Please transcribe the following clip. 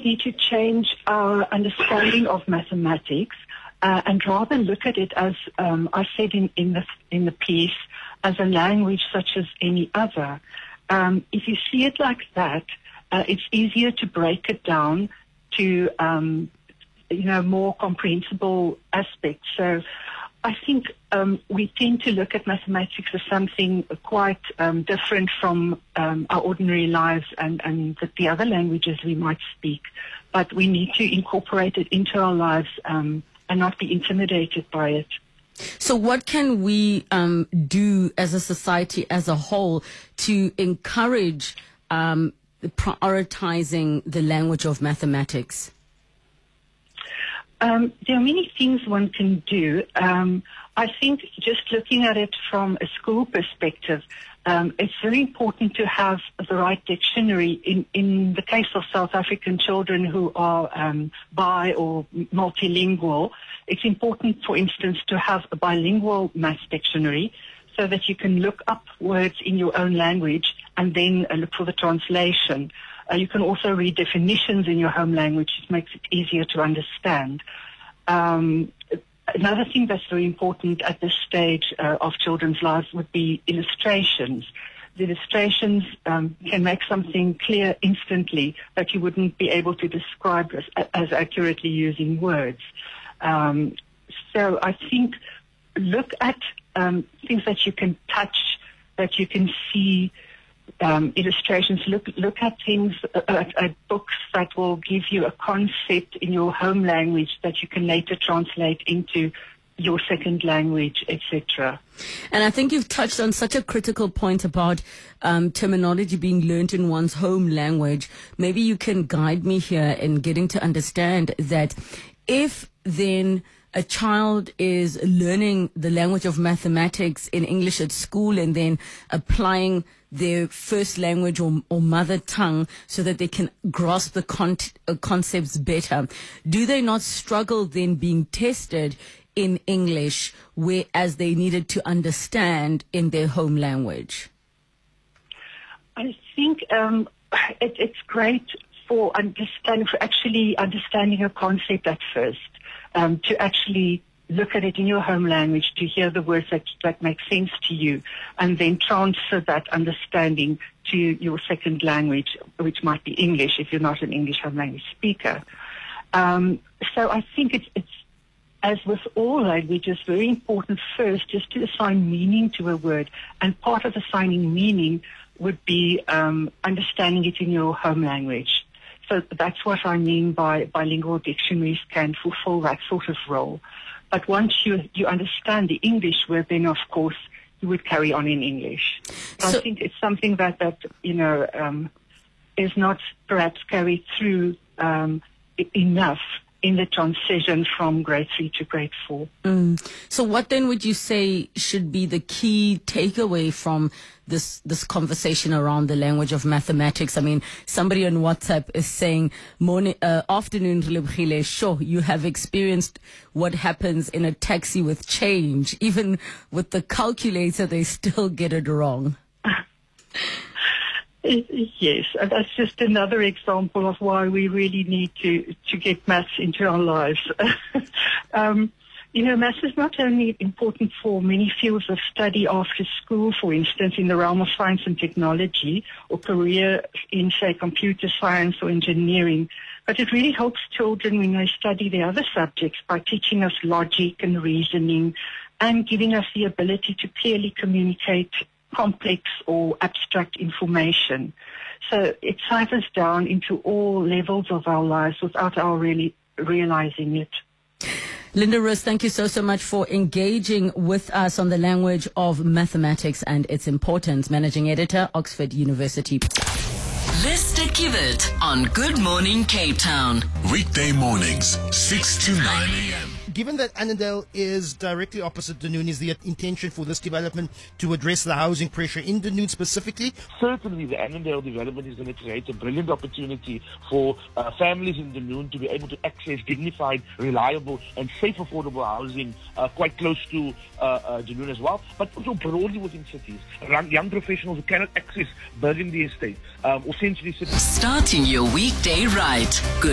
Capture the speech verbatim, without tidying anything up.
need to change our understanding of mathematics uh, and rather look at it as um, I said in, in the in the piece, as a language such as any other. Um, if you see it like that, uh, it's easier to break it down to um, you know more comprehensible aspects. So I think um, we tend to look at mathematics as something quite um, different from um, our ordinary lives and, and the, the other languages we might speak. But we need to incorporate it into our lives um, and not be intimidated by it. So what can we um, do as a society as a whole to encourage um, prioritizing the language of mathematics? Um, there are many things one can do. Um, I think just looking at it from a school perspective, um, it's very important to have the right dictionary. In, in the case of South African children who are um, bi or multilingual, it's important, for instance, to have a bilingual math dictionary so that you can look up words in your own language and then uh, look for the translation. Uh, you can also read definitions in your home language. It makes it easier to understand. Um, another thing that's very important at this stage uh, of children's lives would be illustrations. The illustrations um, can make something clear instantly that you wouldn't be able to describe as, as accurately using words. Um, so I think look at um, things that you can touch, that you can see, Um, illustrations. Look, look at things, uh, at, at books that will give you a concept in your home language that you can later translate into your second language, et cetera. And I think you've touched on such a critical point about um, terminology being learnt in one's home language. Maybe you can guide me here in getting to understand that if then a child is learning the language of mathematics in English at school and then applying their first language or, or mother tongue so that they can grasp the con- uh, concepts better, do they not struggle then being tested in English whereas they needed to understand in their home language? I think um, it, it's great for understanding, for actually understanding a concept at first. Um, to actually look at it in your home language, to hear the words that, that make sense to you, and then transfer that understanding to your second language, which might be English if you're not an English home language speaker. Um, so I think it's, it's, as with all languages, very important first just to assign meaning to a word, and part of assigning meaning would be um, understanding it in your home language. So that's what I mean by bilingual dictionaries can fulfill that sort of role. But once you you understand the English word, then of course you would carry on in English. So I think it's something that, that you know, um, is not perhaps carried through um, enough in the transition from grade three to grade four. Mm. So what then would you say should be the key takeaway from this this conversation around the language of mathematics? I mean, somebody on WhatsApp is saying, morning, uh, afternoon, Relebogile, sure, you have experienced what happens in a taxi with change. Even with the calculator, they still get it wrong. Yes, and that's just another example of why we really need to, to get maths into our lives. um, you know, maths is not only important for many fields of study after school, for instance, in the realm of science and technology, or career in, say, computer science or engineering, but it really helps children when they study the other subjects by teaching us logic and reasoning and giving us the ability to clearly communicate complex or abstract information. So it ciphers down into all levels of our lives without our really realizing it. Linda Roos, thank you so, so much for engaging with us on the language of mathematics and its importance. Managing Editor, Oxford University. Lister Kivet on Good Morning Cape Town. Weekday mornings, six to nine a.m. Given that Annandale is directly opposite Dunoon, is the intention for this development to address the housing pressure in Dunoon specifically? Certainly, the Annandale development is going to create a brilliant opportunity for uh, families in Dunoon to be able to access dignified, reliable, and safe, affordable housing uh, quite close to uh, uh, Dunoon as well, but also broadly within cities. Young professionals who cannot access Burgundy Estate, um, essentially... Starting your weekday right. Good